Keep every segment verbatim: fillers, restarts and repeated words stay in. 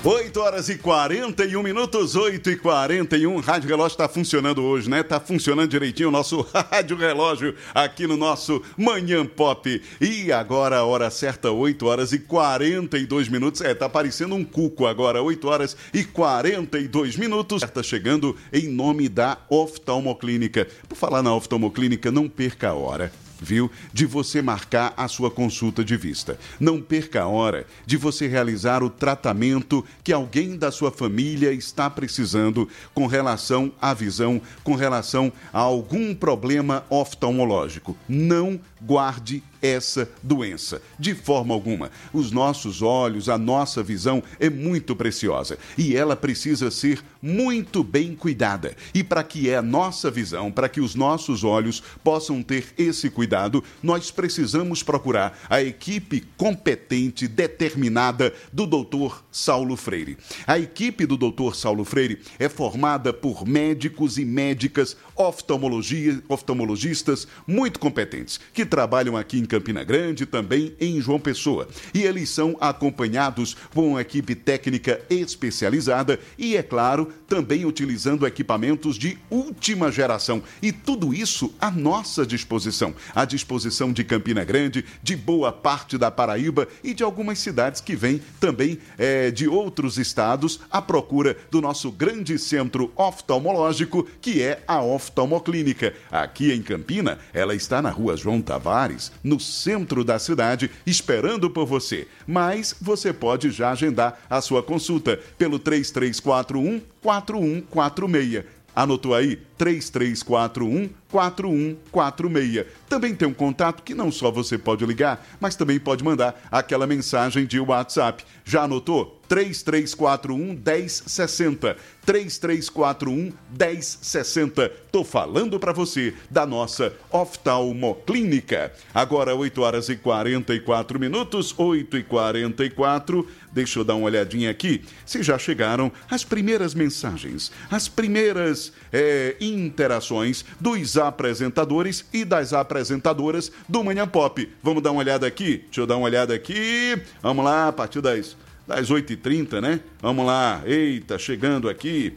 oito horas e quarenta e um minutos, oito e quarenta e um. Rádio Relógio está funcionando hoje, né? Tá funcionando direitinho o nosso Rádio Relógio aqui no nosso Manhã Pop. E agora a hora certa, oito horas e quarenta e dois minutos. É, tá parecendo um cuco agora, oito horas e quarenta e dois minutos. Está chegando em nome da Oftalmoclínica. Por falar na Oftalmoclínica, não perca a hora, viu? De você marcar a sua consulta de vista. Não perca a hora de você realizar o tratamento que alguém da sua família está precisando com relação à visão, com relação a algum problema oftalmológico. Não guarde essa doença, de forma alguma. Os nossos olhos, a nossa visão é muito preciosa e ela precisa ser muito bem cuidada. E para que a nossa visão, para que os nossos olhos possam ter esse cuidado, nós precisamos procurar a equipe competente, determinada do doutor Saulo Freire. A equipe do doutor Saulo Freire é formada por médicos e médicas oftalmologia, oftalmologistas muito competentes, que trabalham aqui em Campina Grande, também em João Pessoa. E eles são acompanhados por uma equipe técnica especializada e, é claro, também utilizando equipamentos de última geração. E tudo isso à nossa disposição. À disposição de Campina Grande, de boa parte da Paraíba e de algumas cidades que vêm também é, de outros estados à procura do nosso grande centro oftalmológico, que é a Oftalmoclínica. Aqui em Campina, ela está na rua João Tavares, no centro da cidade, esperando por você. Mas você pode já agendar a sua consulta pelo três três quatro um, quatro um quatro seis. Anotou aí? três três quatro um, quatro um quatro seis. Também tem um contato que não só você pode ligar, mas também pode mandar aquela mensagem de WhatsApp. Já anotou? três três quatro um, um zero seis zero. três três quatro um, um zero seis zero. Tô falando para você da nossa Oftalmoclínica. Agora oito horas e quarenta e quatro minutos, oito e quarenta e quatro. Deixa eu dar uma olhadinha aqui. Se já chegaram as primeiras mensagens, as primeiras é, interações dos apresentadores e das apresentadoras do Manhã Pop. Vamos dar uma olhada aqui? Deixa eu dar uma olhada aqui. Vamos lá, a partir das... das oito e trinta, né? Vamos lá. Eita, chegando aqui,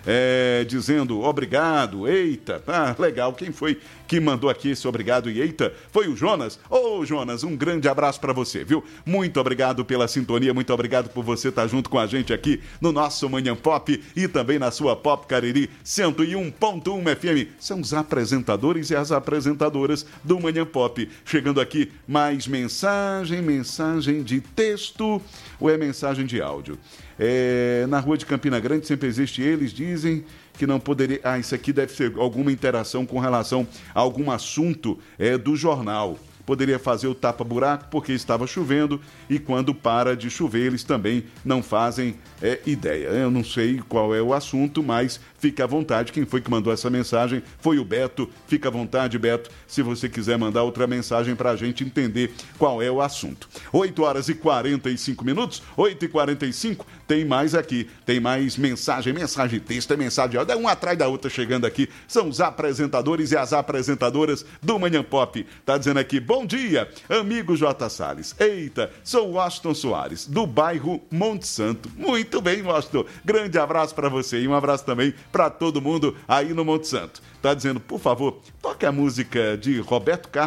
é, dizendo obrigado. Eita, tá legal. Quem foi que mandou aqui esse obrigado e eita? Foi o Jonas. Ô, Jonas, um grande abraço para você, viu? Muito obrigado pela sintonia, muito obrigado por você estar junto com a gente aqui no nosso Manhã Pop e também na sua Pop Cariri cento e um ponto um F M. São os apresentadores e as apresentadoras do Manhã Pop. Chegando aqui mais mensagem, mensagem de texto ou é mensagem de áudio? É, na rua de Campina Grande sempre existe, eles dizem que não poderia... Ah, isso aqui deve ser alguma interação com relação a algum assunto é, do jornal. Poderia fazer o tapa-buraco porque estava chovendo e quando para de chover eles também não fazem é, ideia. Eu não sei qual é o assunto, mas fica à vontade. Quem foi que mandou essa mensagem foi o Beto. Fica à vontade, Beto, se você quiser mandar outra mensagem para a gente entender qual é o assunto. oito horas e quarenta e cinco minutos, oito e quarenta e cinco, tem mais aqui. Tem mais mensagem, mensagem de texto, é mensagem de áudio. É uma atrás da outra chegando aqui. São os apresentadores e as apresentadoras do Manhã Pop. Tá dizendo aqui, bom dia, amigo J. Salles. Eita, sou o Washington Soares, do bairro Monte Santo. Muito bem, Washington. Grande abraço para você e um abraço também para todo mundo aí no Monte Santo. Tá dizendo, por favor, toque a música de Roberto Carlos.